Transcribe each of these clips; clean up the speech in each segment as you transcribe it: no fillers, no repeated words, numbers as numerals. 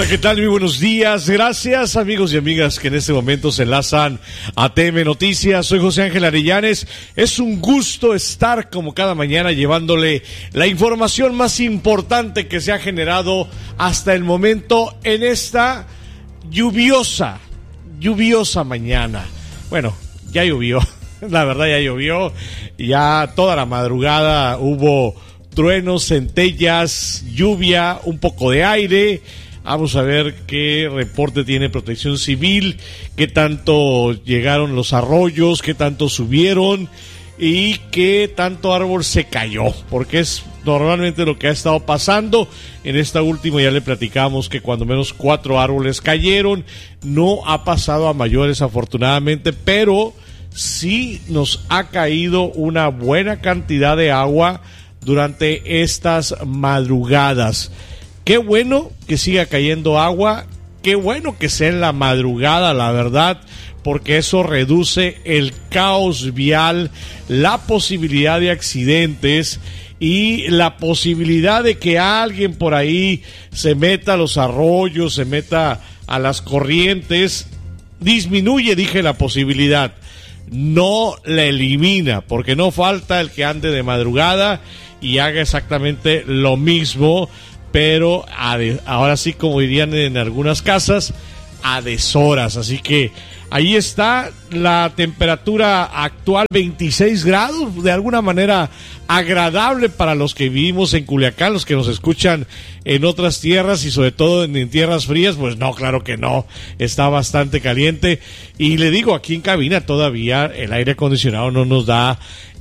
Hola, ¿qué tal? Muy buenos días. Gracias, amigos y amigas que en este momento se enlazan a TM Noticias. Soy José Ángel Arellanes. Es un gusto estar como cada mañana llevándole la información más importante que se ha generado hasta el momento en esta lluviosa mañana. Bueno, ya llovió. La verdad ya llovió. Ya toda la madrugada hubo truenos, centellas, lluvia, un poco de aire. Vamos a ver qué reporte tiene Protección Civil, qué tanto llegaron los arroyos, qué tanto subieron y qué tanto árbol se cayó, porque es normalmente lo que ha estado pasando. En esta última ya le platicamos que cuando menos 4 árboles cayeron. No ha pasado a mayores afortunadamente, pero sí nos ha caído una buena cantidad de agua durante estas madrugadas. Qué bueno que siga cayendo agua, qué bueno que sea en la madrugada, la verdad, porque eso reduce el caos vial, la posibilidad de accidentes y la posibilidad de que alguien por ahí se meta a los arroyos, se meta a las corrientes. Disminuye, dije, la posibilidad, no la elimina, porque no falta el que ande de madrugada y haga exactamente lo mismo, pero ahora sí, como dirían en algunas casas, a deshoras. Así que ahí está la temperatura actual, 26 grados, de alguna manera agradable para los que vivimos en Culiacán, los que nos escuchan en otras tierras y sobre todo en tierras frías. Pues no, claro que no, está bastante caliente. Y le digo, aquí en cabina todavía el aire acondicionado no nos da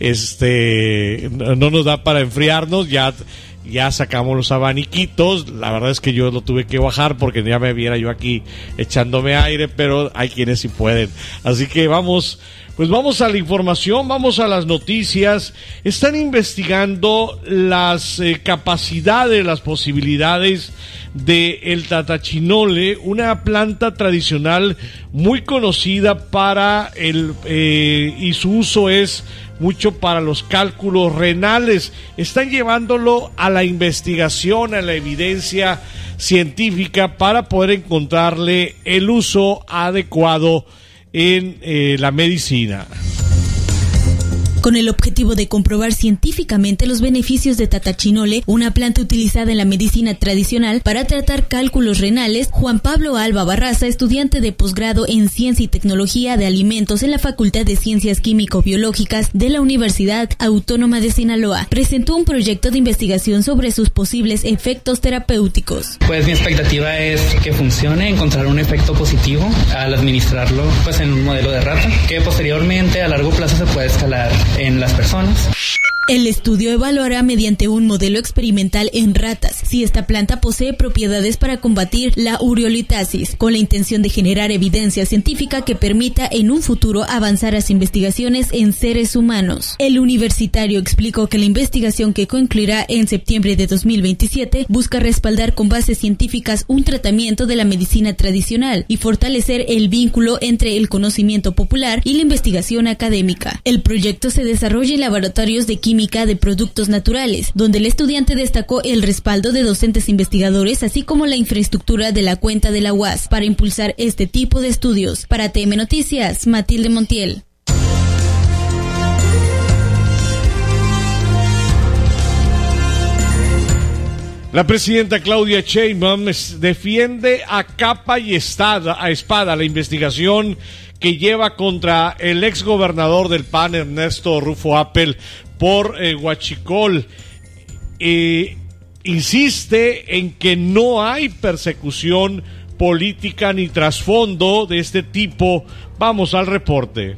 para enfriarnos. Ya sacamos los abaniquitos. La verdad es que yo lo tuve que bajar porque ya me viera yo aquí echándome aire, pero hay quienes sí pueden. Así que vamos a la información, vamos a las noticias. Están investigando las capacidades, las posibilidades de el tatachinole, una planta tradicional muy conocida para y su uso es mucho para los cálculos renales. Están llevándolo a la investigación, a la evidencia científica para poder encontrarle el uso adecuado en la medicina. Con el objetivo de comprobar científicamente los beneficios de tatachinole, una planta utilizada en la medicina tradicional para tratar cálculos renales, Juan Pablo Alba Barraza, estudiante de posgrado en Ciencia y Tecnología de Alimentos en la Facultad de Ciencias Químico-Biológicas de la Universidad Autónoma de Sinaloa, presentó un proyecto de investigación sobre sus posibles efectos terapéuticos. Pues mi expectativa es que funcione, encontrar un efecto positivo al administrarlo en un modelo de rata, que posteriormente a largo plazo se puede escalar en las personas. El estudio evaluará mediante un modelo experimental en ratas si esta planta posee propiedades para combatir la ureolitasis, con la intención de generar evidencia científica que permita en un futuro avanzar las investigaciones en seres humanos. El universitario explicó que la investigación, que concluirá en septiembre de 2027, busca respaldar con bases científicas un tratamiento de la medicina tradicional y fortalecer el vínculo entre el conocimiento popular y la investigación académica. El proyecto se desarrolla en laboratorios de química de productos naturales, donde el estudiante destacó el respaldo de docentes investigadores, así como la infraestructura de la cuenta de la UAS para impulsar este tipo de estudios. Para TM Noticias, Matilde Montiel. La presidenta Claudia Sheinbaum defiende a capa y espada la investigación que lleva contra el exgobernador del PAN, Ernesto Rufo Appel, por huachicol. Insiste en que no hay persecución política ni trasfondo de este tipo. Vamos al reporte.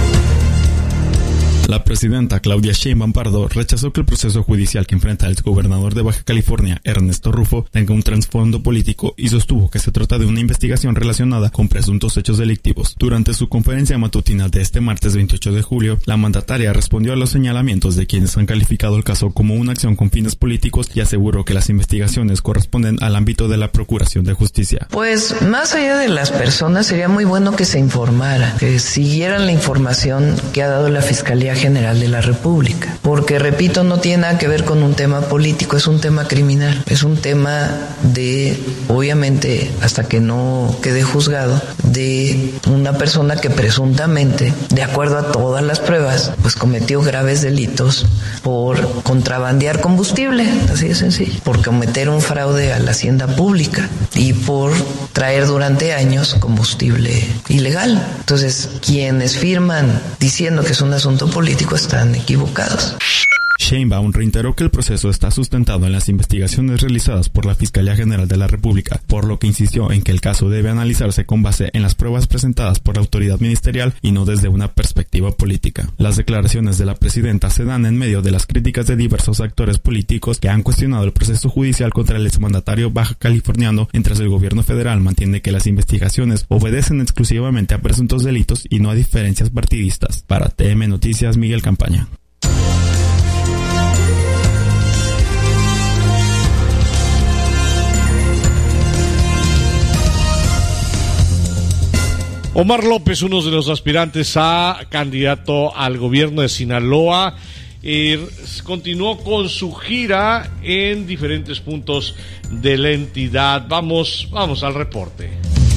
La presidenta Claudia Sheinbaum Pardo rechazó que el proceso judicial que enfrenta el exgobernador de Baja California, Ernesto Rufo, tenga un trasfondo político y sostuvo que se trata de una investigación relacionada con presuntos hechos delictivos. Durante su conferencia matutina de este martes 28 de julio, la mandataria respondió a los señalamientos de quienes han calificado el caso como una acción con fines políticos y aseguró que las investigaciones corresponden al ámbito de la Procuración de Justicia. Pues más allá de las personas, sería muy bueno que se informara, que siguieran la información que ha dado la Fiscalía General de la República. Porque, repito, no tiene nada que ver con un tema político, es un tema criminal, es un tema de, obviamente, hasta que no quede juzgado, de una persona que presuntamente, de acuerdo a todas las pruebas, pues cometió graves delitos por contrabandear combustible, así de sencillo, por cometer un fraude a la hacienda pública y por traer durante años combustible ilegal. Entonces, quienes firman diciendo que es un asunto político están equivocados. Sheinbaum reiteró que el proceso está sustentado en las investigaciones realizadas por la Fiscalía General de la República, por lo que insistió en que el caso debe analizarse con base en las pruebas presentadas por la autoridad ministerial y no desde una perspectiva política. Las declaraciones de la presidenta se dan en medio de las críticas de diversos actores políticos que han cuestionado el proceso judicial contra el exmandatario baja californiano, mientras el gobierno federal mantiene que las investigaciones obedecen exclusivamente a presuntos delitos y no a diferencias partidistas. Para TM Noticias, Miguel Campaña. Omar López, uno de los aspirantes a candidato al gobierno de Sinaloa, continuó con su gira en diferentes puntos de la entidad. Vamos al reporte.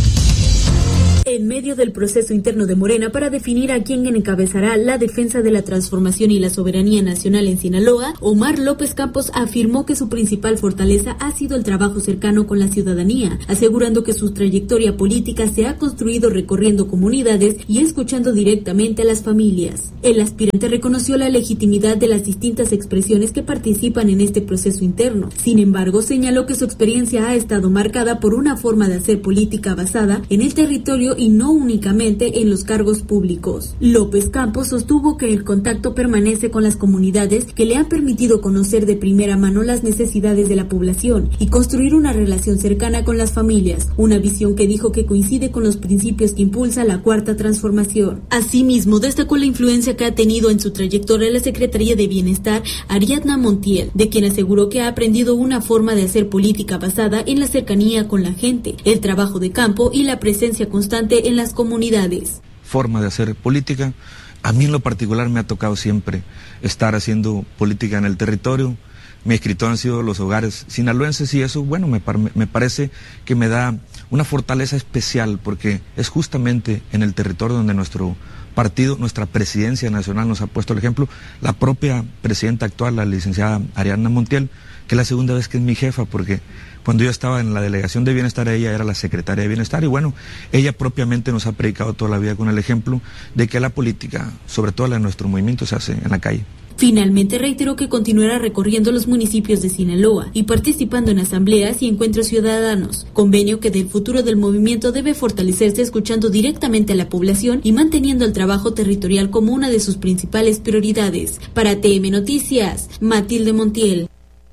En medio del proceso interno de Morena para definir a quién encabezará la defensa de la transformación y la soberanía nacional en Sinaloa, Omar López Campos afirmó que su principal fortaleza ha sido el trabajo cercano con la ciudadanía, asegurando que su trayectoria política se ha construido recorriendo comunidades y escuchando directamente a las familias. El aspirante reconoció la legitimidad de las distintas expresiones que participan en este proceso interno. Sin embargo, señaló que su experiencia ha estado marcada por una forma de hacer política basada en el territorio y no únicamente en los cargos públicos. López Campos sostuvo que el contacto permanece con las comunidades que le han permitido conocer de primera mano las necesidades de la población y construir una relación cercana con las familias, una visión que dijo que coincide con los principios que impulsa la Cuarta Transformación. Asimismo, destacó la influencia que ha tenido en su trayectoria la Secretaría de Bienestar, Ariadna Montiel, de quien aseguró que ha aprendido una forma de hacer política basada en la cercanía con la gente, el trabajo de campo y la presencia constante en las comunidades. Forma de hacer política. A mí en lo particular me ha tocado siempre estar haciendo política en el territorio. Mi escritor han sido los hogares sinaloenses y eso, bueno, me parece que me da una fortaleza especial porque es justamente en el territorio donde nuestro partido, nuestra presidencia nacional nos ha puesto el ejemplo. La propia presidenta actual, la licenciada Ariadna Montiel, que es la segunda vez que es mi jefa, porque cuando yo estaba en la delegación de bienestar, ella era la secretaria de bienestar y bueno, ella propiamente nos ha predicado toda la vida con el ejemplo de que la política, sobre todo la de nuestro movimiento, se hace en la calle. Finalmente reiteró que continuará recorriendo los municipios de Sinaloa y participando en asambleas y encuentros ciudadanos, convenio que del futuro del movimiento debe fortalecerse escuchando directamente a la población y manteniendo el trabajo territorial como una de sus principales prioridades. Para TM Noticias, Matilde Montiel.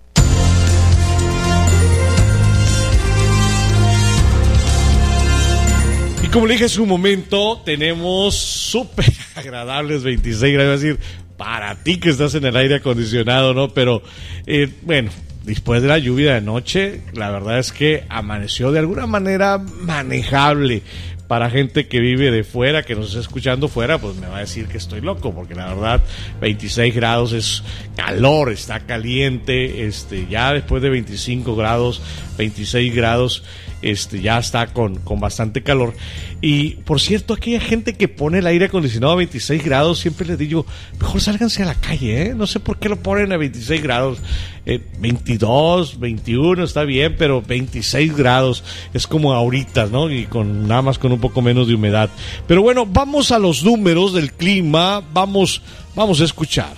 Y como le dije hace un momento, tenemos súper agradables 26 grados, es decir, para ti que estás en el aire acondicionado, ¿no? Pero, bueno, después de la lluvia de anoche, la verdad es que amaneció de alguna manera manejable. Para gente que vive de fuera, que nos está escuchando fuera, pues me va a decir que estoy loco, porque la verdad 26 grados es calor, está caliente, ya después de 25 grados, 26 grados, ya está con bastante calor. Y por cierto, aquella gente que pone el aire acondicionado a 26 grados, siempre les digo, mejor sálganse a la calle, no sé por qué lo ponen a 26 grados, 22, 21 está bien, pero 26 grados es como ahorita, ¿no? Y nada más con un poco menos de humedad. Pero bueno, vamos a los números del clima, vamos a escuchar.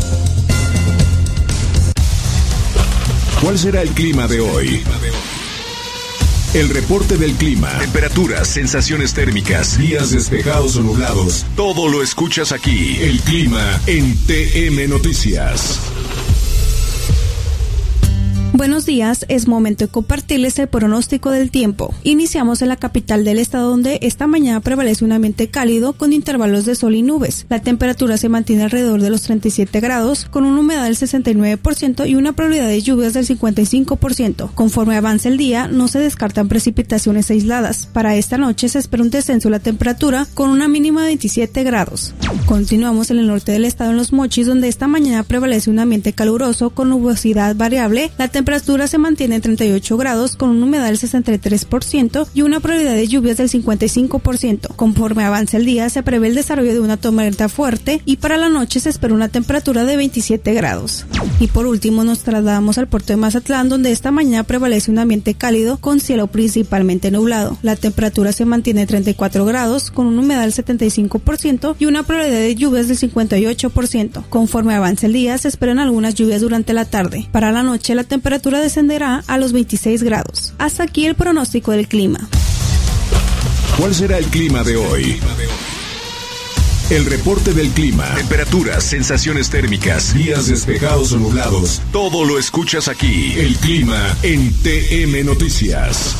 ¿Cuál será el clima de hoy? El reporte del clima, temperaturas, sensaciones térmicas, días despejados o nublados. Todo lo escuchas aquí. El clima en TM Noticias. Buenos días, es momento de compartirles el pronóstico del tiempo. Iniciamos en la capital del estado, donde esta mañana prevalece un ambiente cálido con intervalos de sol y nubes. La temperatura se mantiene alrededor de los 37 grados, con una humedad del 69% y una probabilidad de lluvias del 55%. Conforme avance el día, no se descartan precipitaciones aisladas. Para esta noche se espera un descenso de la temperatura con una mínima de 27 grados. Continuamos en el norte del estado, en Los Mochis, donde esta mañana prevalece un ambiente caluroso con nubosidad variable. La temperatura se mantiene en 38 grados con una humedad del 63% y una probabilidad de lluvias del 55%. Conforme avance el día, se prevé el desarrollo de una tormenta fuerte y para la noche se espera una temperatura de 27 grados. Y por último nos trasladamos al puerto de Mazatlán, donde esta mañana prevalece un ambiente cálido con cielo principalmente nublado. La temperatura se mantiene en 34 grados con una humedad del 75% y una probabilidad de lluvias del 58%. Conforme avance el día, se esperan algunas lluvias durante la tarde. Para la noche la temperatura descenderá a los 26 grados. Hasta aquí el pronóstico del clima. ¿Cuál será el clima de hoy? El reporte del clima. Temperaturas, sensaciones térmicas, días despejados o nublados. Todo lo escuchas aquí. El clima en TM Noticias.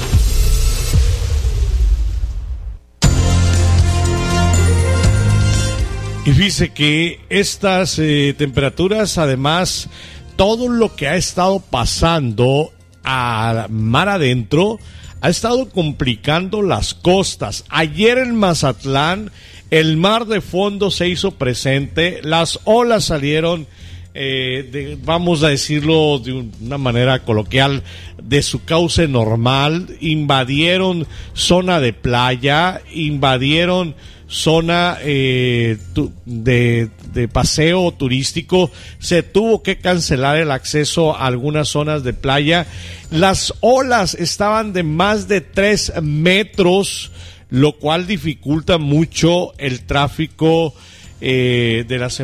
Y fíjese que estas temperaturas, además, todo lo que ha estado pasando a mar adentro ha estado complicando las costas. Ayer en Mazatlán el mar de fondo se hizo presente, las olas salieron, vamos a decirlo de una manera coloquial, de su cauce normal, invadieron zona de playa, invadieron zona de paseo turístico, se tuvo que cancelar el acceso a algunas zonas de playa. Las olas estaban de más de 3 metros, lo cual dificulta mucho el tráfico de las